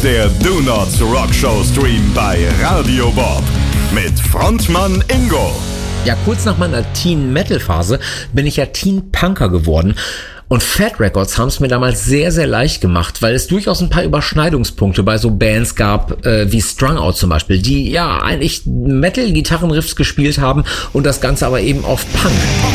der Do Not Rock Show Stream bei Radio Bob mit Frontmann Ingo. Ja, kurz nach meiner Teen-Metal-Phase bin ich ja Teen-Punker geworden. Und Fat Records haben es mir damals sehr, sehr leicht gemacht, weil es durchaus ein paar Überschneidungspunkte bei so Bands gab, wie Strung Out zum Beispiel, die ja eigentlich Metal-Gitarrenriffs gespielt haben und das Ganze aber eben auf Punk.